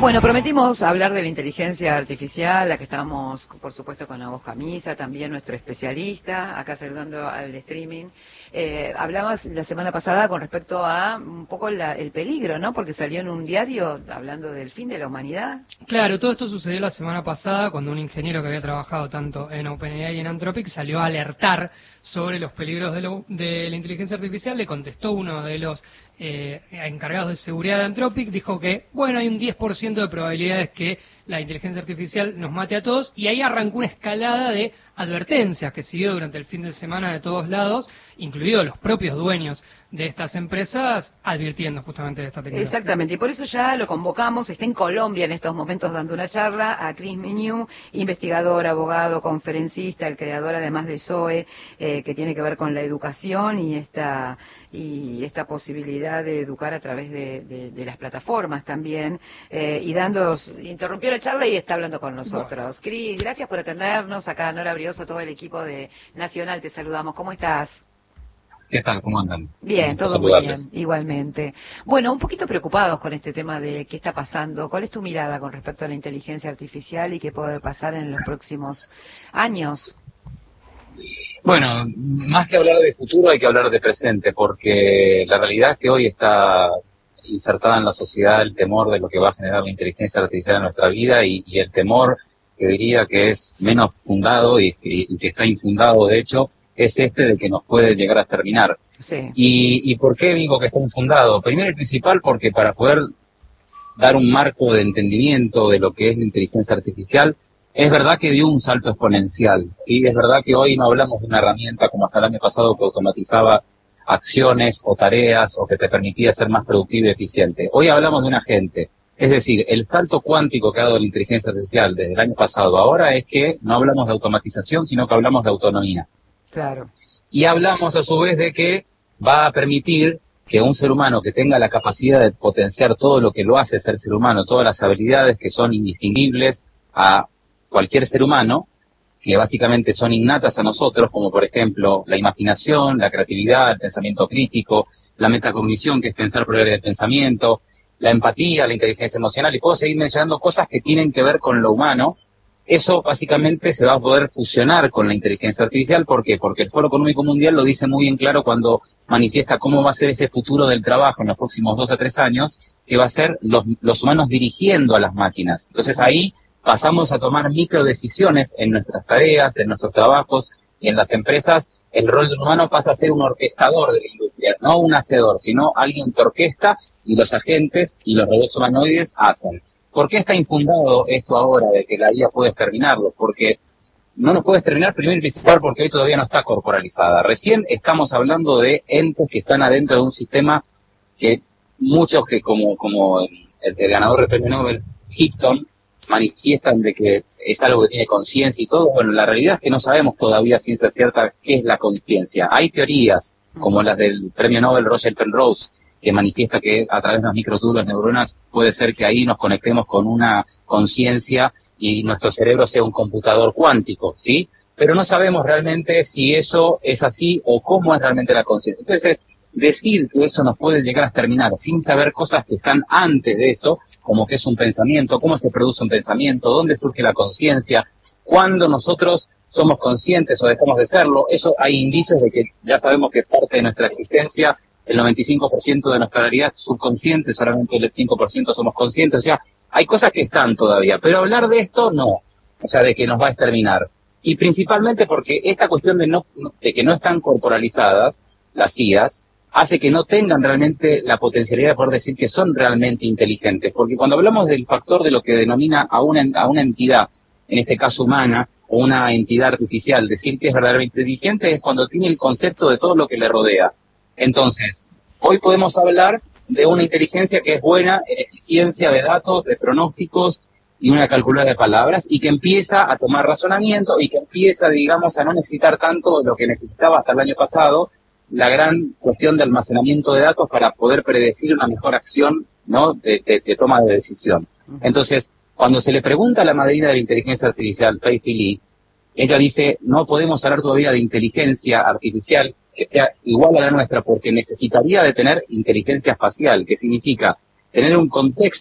Bueno, prometimos hablar de la inteligencia artificial, la que estamos, por supuesto, con la voz Camisa, también nuestro especialista, acá saludando al streaming. Hablabas la semana pasada con respecto a un poco el peligro, ¿no? Porque salió en un diario hablando del fin de la humanidad. Claro, todo esto sucedió la semana pasada cuando un ingeniero que había trabajado tanto en OpenAI y en Anthropic salió a alertar sobre los peligros de la inteligencia artificial. Le contestó uno de los encargados de seguridad de Anthropic, dijo que, bueno, hay un 10% de probabilidades que la inteligencia artificial nos mate a todos, y ahí arrancó una escalada de advertencias que siguió durante el fin de semana de todos lados, incluidos los propios dueños de estas empresas, advirtiendo justamente de esta tecnología. Exactamente, y por eso ya lo convocamos, está en Colombia en estos momentos dando una charla, a Chris Menew, investigador, abogado, conferencista, el creador además de ZOE, que tiene que ver con la educación y esta posibilidad de educar a través de las plataformas también, interrumpió la charla y está hablando con nosotros. Bueno. Chris, gracias por atendernos, acá Nora Brioso, todo el equipo de Nacional, te saludamos, ¿cómo estás? ¿Qué tal? ¿Cómo andan? Bien, todo muy bien, igualmente. Bueno, un poquito preocupados con este tema de qué está pasando. ¿Cuál es tu mirada con respecto a la inteligencia artificial y qué puede pasar en los próximos años? Bueno, más que hablar de futuro hay que hablar de presente, porque la realidad es que hoy está insertada en la sociedad el temor de lo que va a generar la inteligencia artificial en nuestra vida y el temor, que diría que es menos fundado y que está infundado, de hecho, es de que nos puede llegar a terminar. Sí. ¿Y por qué digo que está infundado? Primero y principal porque para poder dar un marco de entendimiento de lo que es la inteligencia artificial, es verdad que dio un salto exponencial, ¿sí? Es verdad que hoy no hablamos de una herramienta como hasta el año pasado que automatizaba acciones o tareas o que te permitía ser más productivo y eficiente. Hoy hablamos de un agente. Es decir, el salto cuántico que ha dado la inteligencia artificial desde el año pasado ahora es que no hablamos de automatización, sino que hablamos de autonomía. Claro. Y hablamos a su vez de que va a permitir que un ser humano que tenga la capacidad de potenciar todo lo que lo hace ser humano, todas las habilidades que son indistinguibles a cualquier ser humano, que básicamente son innatas a nosotros, como por ejemplo la imaginación, la creatividad, el pensamiento crítico, la metacognición, que es pensar por el área del pensamiento, la empatía, la inteligencia emocional, y puedo seguir mencionando cosas que tienen que ver con lo humano. Eso básicamente se va a poder fusionar con la inteligencia artificial. ¿Por qué? Porque el Foro Económico Mundial lo dice muy bien claro cuando manifiesta cómo va a ser ese futuro del trabajo en los próximos 2 a 3 años, que va a ser los humanos dirigiendo a las máquinas. Entonces ahí pasamos a tomar microdecisiones en nuestras tareas, en nuestros trabajos y en las empresas. El rol del humano pasa a ser un orquestador de la industria, no un hacedor, sino alguien que orquesta y los agentes y los robots humanoides hacen. ¿Por qué está infundado esto ahora de que la IA puede terminarlo? Porque no nos puede terminar primero y principal porque hoy todavía no está corporalizada. Recién estamos hablando de entes que están adentro de un sistema que muchos que como el ganador del premio Nobel, Hinton, manifiestan de que es algo que tiene conciencia y todo. Bueno, la realidad es que no sabemos todavía ciencia cierta qué es la conciencia. Hay teorías como las del premio Nobel Roger Penrose, que manifiesta que a través de las microtúbulos neuronas puede ser que ahí nos conectemos con una conciencia y nuestro cerebro sea un computador cuántico, ¿sí? Pero no sabemos realmente si eso es así o cómo es realmente la conciencia. Entonces, decir que eso nos puede llegar a terminar sin saber cosas que están antes de eso, como qué es un pensamiento, cómo se produce un pensamiento, dónde surge la conciencia, cuándo nosotros somos conscientes o dejamos de serlo, eso hay indicios de que ya sabemos que parte de nuestra existencia, el 95% de nuestra realidad es subconsciente, solamente el 5% somos conscientes. O sea, hay cosas que están todavía, pero hablar de esto no, o sea, de que nos va a exterminar. Y principalmente porque esta cuestión de que no están corporalizadas las IAs hace que no tengan realmente la potencialidad de poder decir que son realmente inteligentes, porque cuando hablamos del factor de lo que denomina a una entidad, en este caso humana, o una entidad artificial, decir que es verdaderamente inteligente es cuando tiene el concepto de todo lo que le rodea. Entonces, hoy podemos hablar de una inteligencia que es buena en eficiencia de datos, de pronósticos y una calculadora de palabras, y que empieza a tomar razonamiento y que empieza, digamos, a no necesitar tanto de lo que necesitaba hasta el año pasado, la gran cuestión de almacenamiento de datos para poder predecir una mejor acción, ¿no?, de toma de decisión. Entonces, cuando se le pregunta a la madrina de la inteligencia artificial, Fei-Fei Li, ella dice, no podemos hablar todavía de inteligencia artificial que sea igual a la nuestra, porque necesitaría de tener inteligencia espacial, que significa tener un contexto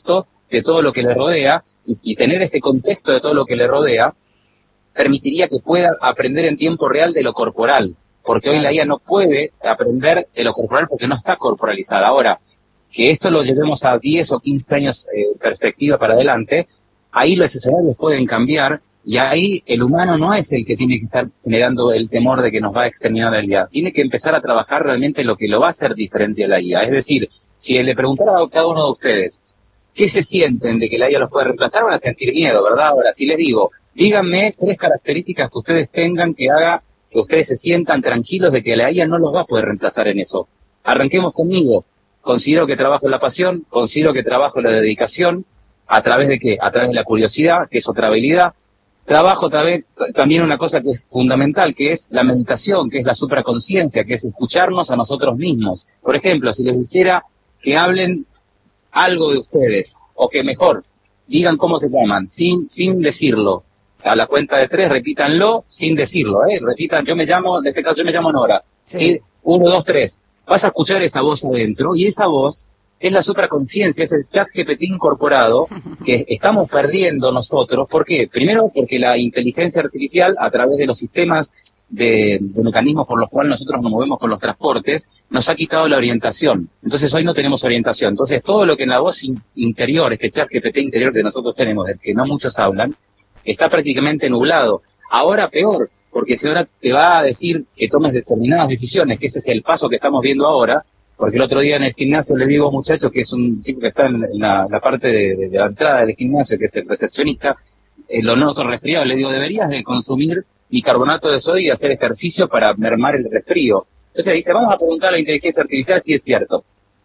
de todo lo que le rodea, y tener ese contexto de todo lo que le rodea, permitiría que pueda aprender en tiempo real de lo corporal, porque hoy la IA no puede aprender de lo corporal porque no está corporalizada. Ahora, que esto lo llevemos a 10 o 15 años perspectiva para adelante, ahí los escenarios pueden cambiar, y ahí el humano no es el que tiene que estar generando el temor de que nos va a exterminar la IA. Tiene que empezar a trabajar realmente lo que lo va a hacer diferente a la IA. Es decir, si le preguntara a cada uno de ustedes, ¿qué se sienten de que la IA los puede reemplazar? Van a sentir miedo, ¿verdad? Ahora, si les digo, díganme 3 características que ustedes tengan que haga que ustedes se sientan tranquilos de que la IA no los va a poder reemplazar en eso. Arranquemos conmigo. Considero que trabajo en la pasión, considero que trabajo en la dedicación. ¿A través de qué? A través de la curiosidad, que es otra habilidad. Trabajo también una cosa que es fundamental, que es la meditación, que es la supraconciencia, que es escucharnos a nosotros mismos. Por ejemplo, si les dijera que hablen algo de ustedes, o que mejor, digan cómo se llaman, sin decirlo. A la cuenta de 3, repítanlo sin decirlo, repitan, en este caso yo me llamo Nora. ¿Sí? 1, 2, 3. Vas a escuchar esa voz adentro, y esa voz es la supraconciencia, es el ChatGPT incorporado que estamos perdiendo nosotros. ¿Por qué? Primero, porque la inteligencia artificial, a través de los sistemas de mecanismos por los cuales nosotros nos movemos con los transportes, nos ha quitado la orientación. Entonces hoy no tenemos orientación. Entonces todo lo que en la voz interior, este ChatGPT interior que nosotros tenemos, del que no muchos hablan, está prácticamente nublado. Ahora peor, porque si ahora te va a decir que tomes determinadas decisiones, que ese es el paso que estamos viendo ahora, porque el otro día en el gimnasio le digo a un muchacho que es un chico que está en la parte de la entrada del gimnasio, que es el recepcionista, lo noto resfriado, le digo, deberías de consumir bicarbonato de sodio y hacer ejercicio para mermar el resfrío. Entonces dice, vamos a preguntar a la inteligencia artificial si es cierto.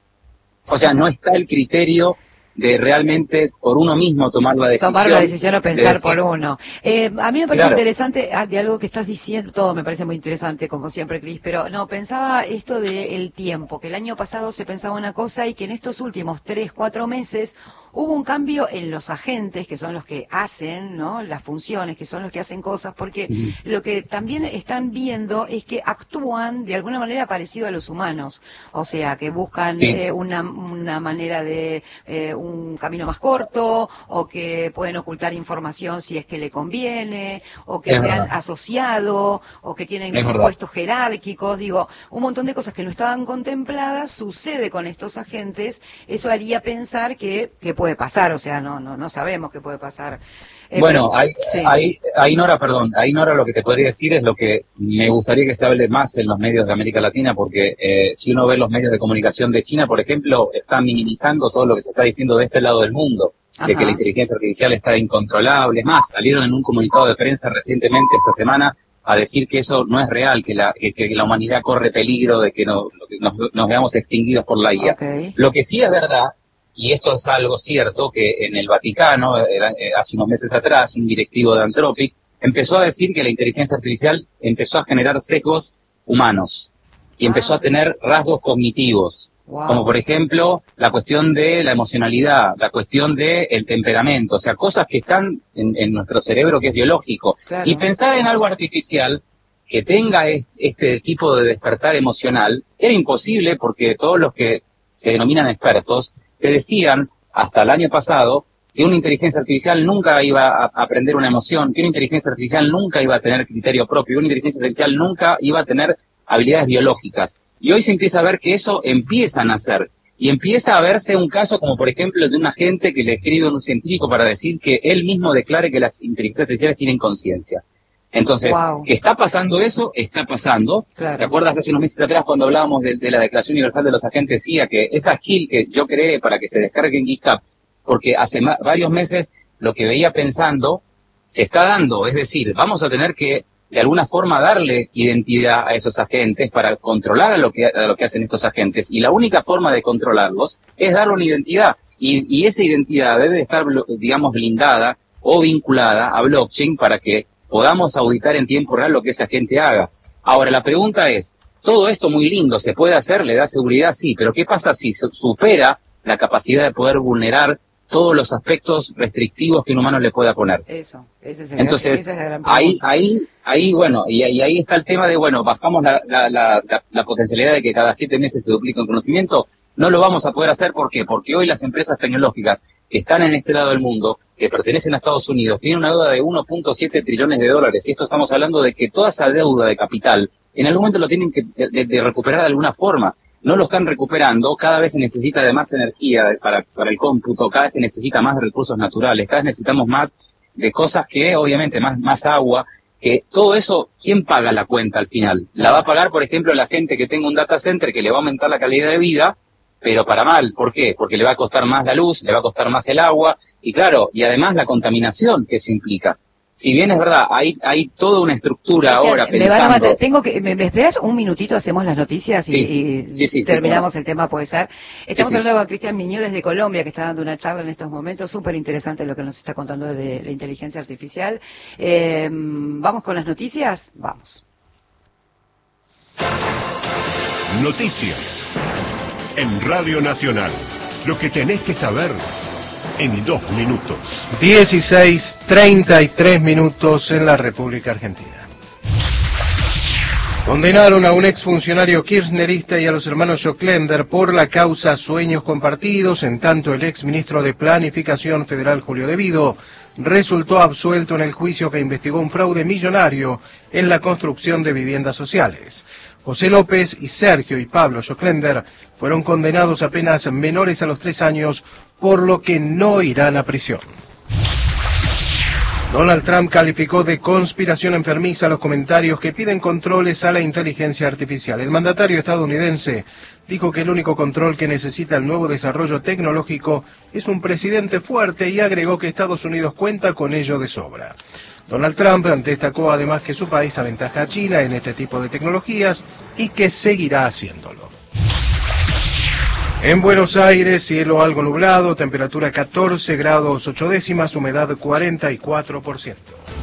O sea, no está el criterio de realmente por uno mismo tomar la decisión. Tomar la decisión o pensar por uno. A mí me parece Claro. interesante de algo que estás diciendo, todo me parece muy interesante, como siempre, Cris, pero no, pensaba esto del tiempo, que el año pasado se pensaba una cosa y que en estos últimos 3, 4 meses hubo un cambio en los agentes, que son los que hacen, ¿no?, las funciones, que son los que hacen cosas, porque lo que también están viendo es que actúan de alguna manera parecido a los humanos, o sea, que buscan una manera de un camino más corto, o que pueden ocultar información si es que le conviene, o que se han asociado, o que tienen puestos jerárquicos, digo, un montón de cosas que no estaban contempladas sucede con estos agentes. Eso haría pensar que puede pasar, o sea, no sabemos qué puede pasar. Bueno, pero, ahí Nora, lo que te podría decir es lo que me gustaría que se hable más en los medios de América Latina, porque si uno ve los medios de comunicación de China, por ejemplo, están minimizando todo lo que se está diciendo de este lado del mundo, de que la inteligencia artificial está incontrolable. Es más, salieron en un comunicado de prensa recientemente, esta semana, a decir que eso no es real, que la humanidad corre peligro de que nos veamos extinguidos por la IA. Okay. Lo que sí es verdad, y esto es algo cierto, que en el Vaticano, hace unos meses atrás, un directivo de Anthropic empezó a decir que la inteligencia artificial empezó a generar sesgos humanos y empezó a tener rasgos cognitivos, como por ejemplo la cuestión de la emocionalidad, la cuestión del temperamento, o sea, cosas que están en nuestro cerebro, que es biológico. Claro. Y pensar en algo artificial que tenga este tipo de despertar emocional era imposible, porque todos los que se denominan expertos te decían hasta el año pasado que una inteligencia artificial nunca iba a aprender una emoción, que una inteligencia artificial nunca iba a tener criterio propio, una inteligencia artificial nunca iba a tener habilidades biológicas. Y hoy se empieza a ver que eso empieza a nacer, y empieza a verse un caso como por ejemplo de un agente que le escribe a un científico para decir que él mismo declare que las inteligencias artificiales tienen conciencia. Entonces, ¿que está pasando eso? Está pasando. Claro. ¿Te acuerdas hace unos meses atrás cuando hablábamos de la Declaración Universal de los Agentes CIA, que esa skill que yo creé para que se descargue en GitHub, porque hace varios meses lo que veía pensando se está dando? Es decir, vamos a tener que de alguna forma darle identidad a esos agentes para controlar a lo que hacen estos agentes, y la única forma de controlarlos es darle una identidad, y esa identidad debe estar, digamos, blindada o vinculada a blockchain para que podamos auditar en tiempo real lo que esa gente haga. Ahora, la pregunta es, todo esto muy lindo, ¿se puede hacer? ¿Le da seguridad? Sí, pero ¿qué pasa si supera la capacidad de poder vulnerar todos los aspectos restrictivos que un humano le pueda poner? Ese es Entonces, la gran pregunta. ahí, bueno, y ahí está el tema de, bueno, bajamos la potencialidad de que cada 7 meses se duplique el conocimiento. No lo vamos a poder hacer, ¿por qué? Porque hoy las empresas tecnológicas que están en este lado del mundo, que pertenecen a Estados Unidos, tienen una deuda de 1.7 trillones de dólares, y esto estamos hablando de que toda esa deuda de capital, en algún momento lo tienen que de recuperar de alguna forma. No lo están recuperando, cada vez se necesita de más energía para el cómputo, cada vez se necesita más de recursos naturales, cada vez necesitamos más de cosas que, obviamente, más agua, que todo eso, ¿quién paga la cuenta al final? La va a pagar, por ejemplo, la gente que tenga un data center que le va a aumentar la calidad de vida, pero para mal. ¿Por qué? Porque le va a costar más la luz, le va a costar más el agua, y claro, y además la contaminación que eso implica. Si bien es verdad, hay toda una estructura ahora pensando... ¿Me esperas un minutito? Hacemos las noticias y terminamos el tema, puede ser. Estamos hablando con Cristian Miñú desde Colombia, que está dando una charla en estos momentos, súper interesante lo que nos está contando de la inteligencia artificial. ¿Vamos con las noticias? Vamos. Noticias en Radio Nacional. Lo que tenés que saber en 2 minutos. 16:33 minutos en la República Argentina. Condenaron a un exfuncionario kirchnerista y a los hermanos Joclender por la causa Sueños Compartidos, en tanto el exministro de Planificación Federal Julio De Vido resultó absuelto en el juicio que investigó un fraude millonario en la construcción de viviendas sociales. José López y Sergio y Pablo Joclender fueron condenados apenas menores a los 3 años, por lo que no irán a prisión. Donald Trump calificó de conspiración enfermiza los comentarios que piden controles a la inteligencia artificial. El mandatario estadounidense dijo que el único control que necesita el nuevo desarrollo tecnológico es un presidente fuerte y agregó que Estados Unidos cuenta con ello de sobra. Donald Trump destacó además que su país aventaja a China en este tipo de tecnologías y que seguirá haciéndolo. En Buenos Aires, cielo algo nublado, temperatura 14 grados 8 décimas, humedad 44%.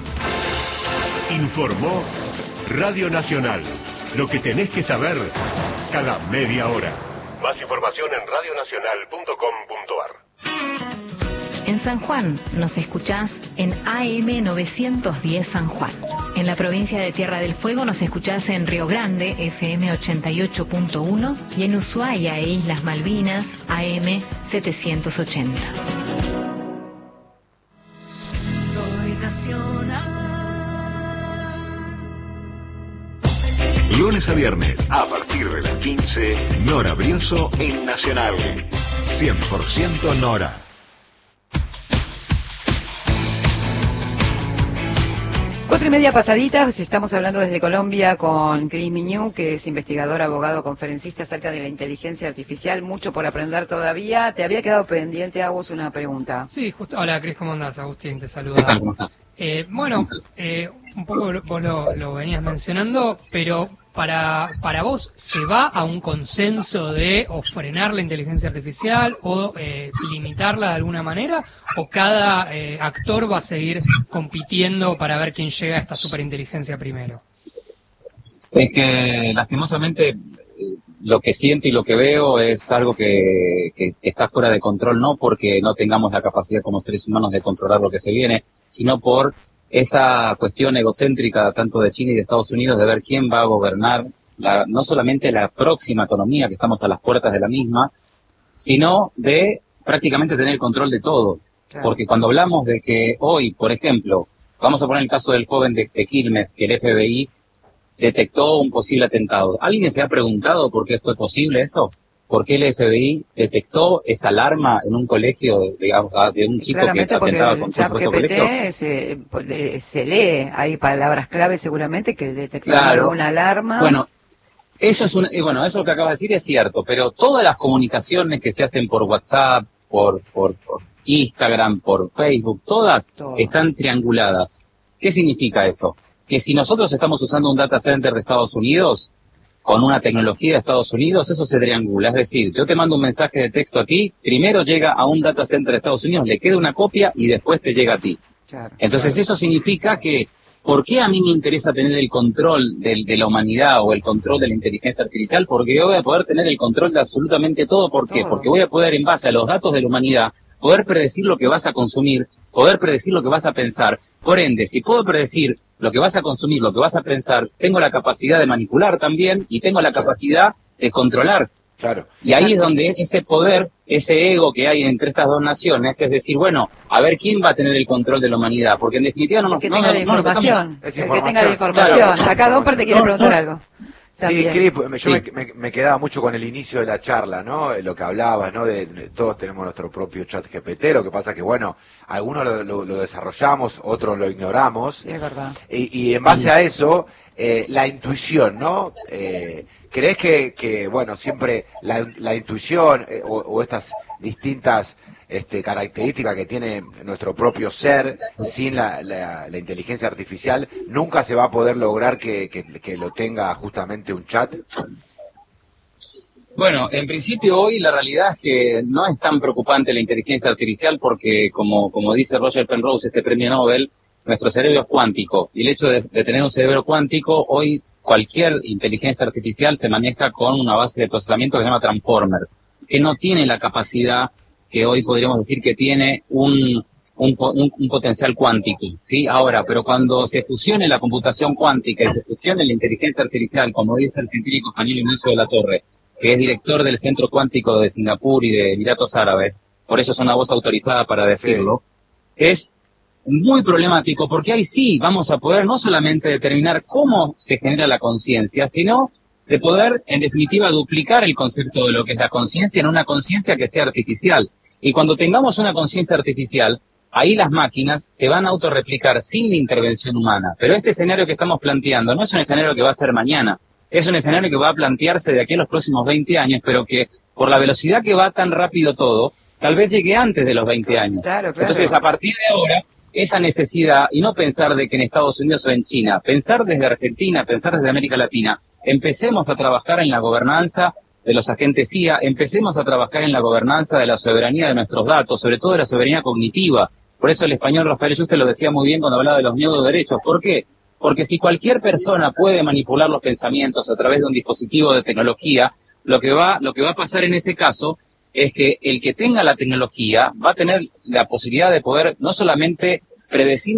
Informó Radio Nacional. Lo que tenés que saber cada media hora. Más información en radionacional.com.ar. En San Juan nos escuchás en AM 910 San Juan. En la provincia de Tierra del Fuego nos escuchás en Río Grande, FM 88.1, y en Ushuaia e Islas Malvinas, AM 780. Soy nacional. Lunes a viernes, a partir de las 15, Nora Brioso en Nacional. 100% Nora. 4:30 pasaditas, estamos hablando desde Colombia con Cris Miñú, que es investigador, abogado, conferencista acerca de la inteligencia artificial. Mucho por aprender todavía. Te había quedado pendiente a vos una pregunta. Sí, justo. Hola, Cris, ¿cómo andás? Agustín, te saluda. ¿Cómo estás? Un poco vos lo venías mencionando, pero para vos, ¿se va a un consenso de o frenar la inteligencia artificial o limitarla de alguna manera? ¿O cada actor va a seguir compitiendo para ver quién llega a esta superinteligencia primero? Es que, lastimosamente, lo que siento y lo que veo es algo que está fuera de control, no porque no tengamos la capacidad como seres humanos de controlar lo que se viene, sino por esa cuestión egocéntrica tanto de China y de Estados Unidos de ver quién va a gobernar no solamente la próxima economía, que estamos a las puertas de la misma, sino de prácticamente tener el control de todo. Claro. Porque cuando hablamos de que hoy, por ejemplo, vamos a poner el caso del joven de Quilmes, que el FBI detectó un posible atentado. ¿Alguien se ha preguntado por qué fue posible eso? ¿Por qué el FBI detectó esa alarma en un colegio, digamos, de un chico que atentaba con su colegio? Se lee, hay palabras clave seguramente que detectaron una alarma. Bueno, eso es lo que acaba de decir es cierto, pero todas las comunicaciones que se hacen por WhatsApp, por Instagram, por Facebook, todas están trianguladas. ¿Qué significa eso? Que si nosotros estamos usando un data center de Estados Unidos, con una tecnología de Estados Unidos, eso se triangula. Es decir, yo te mando un mensaje de texto a ti, primero llega a un data center de Estados Unidos, le queda una copia y después te llega a ti. Claro, entonces eso significa que, ¿por qué a mí me interesa tener el control de la humanidad o el control de la inteligencia artificial? Porque yo voy a poder tener el control de absolutamente todo. ¿Por qué? Porque voy a poder, en base a los datos de la humanidad, poder predecir lo que vas a consumir, poder predecir lo que vas a pensar. Por ende, si puedo predecir lo que vas a consumir, lo que vas a pensar, tengo la capacidad de manipular también y tengo la capacidad de controlar Claro. Y ahí es donde ese poder, ese ego que hay entre estas dos naciones, es decir, bueno, a ver quién va a tener el control de la humanidad, porque en definitiva no nos... El que tenga la información, Es el que tenga la información. información. Claro. Acá Domper te quiere preguntar algo. Sí, También. Cris, yo Sí. me quedaba mucho con el inicio de la charla, ¿no? Lo que hablabas, ¿no? De todos tenemos nuestro propio chat GPT, lo que pasa que, bueno, algunos lo desarrollamos, otros lo ignoramos. Sí, es verdad. Y en base a eso, la intuición, ¿no? ¿Crees que bueno, siempre la intuición o estas distintas características que tiene nuestro propio ser sin la inteligencia artificial, nunca se va a poder lograr que lo tenga justamente un chat? Bueno, en principio hoy la realidad es que no es tan preocupante la inteligencia artificial porque, como dice Roger Penrose, este premio Nobel, nuestro cerebro es cuántico. Y el hecho de tener un cerebro cuántico, hoy cualquier inteligencia artificial se maneja con una base de procesamiento que se llama Transformer, que no tiene la capacidad que hoy podríamos decir que tiene un potencial cuántico, ¿sí? Ahora, pero cuando se fusione la computación cuántica y se fusione la inteligencia artificial, como dice el científico español Ignacio de la Torre, que es director del Centro Cuántico de Singapur y de Emiratos Árabes, por eso es una voz autorizada para decirlo, es muy problemático porque ahí sí vamos a poder no solamente determinar cómo se genera la conciencia, sino de poder, en definitiva, duplicar el concepto de lo que es la conciencia en una conciencia que sea artificial. Y cuando tengamos una conciencia artificial, ahí las máquinas se van a autorreplicar sin la intervención humana. Pero este escenario que estamos planteando no es un escenario que va a ser mañana, es un escenario que va a plantearse de aquí a los próximos 20 años, pero que por la velocidad que va tan rápido todo, tal vez llegue antes de los 20 años. Claro. Entonces, a partir de ahora, esa necesidad, y no pensar de que en Estados Unidos o en China, pensar desde Argentina, pensar desde América Latina, empecemos a trabajar en la gobernanza de los agentes CIA, empecemos a trabajar en la gobernanza de la soberanía de nuestros datos, sobre todo de la soberanía cognitiva. Por eso el español Rafael Yuste lo decía muy bien cuando hablaba de los neuroderechos. ¿Por qué? Porque si cualquier persona puede manipular los pensamientos a través de un dispositivo de tecnología, lo que va a pasar en ese caso es que el que tenga la tecnología va a tener la posibilidad de poder no solamente predecir